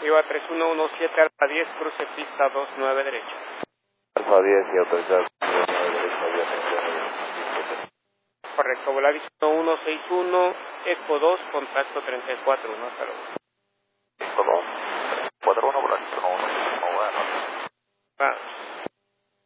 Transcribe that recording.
Iba 3117 Alfa 10, cruce pista 29 derecha. Alfa 10 y autorizado 29 derecha, vía 31. Correcto, Volaris 161, Eco 2, contacto 34, hasta luego. ¿Cómo?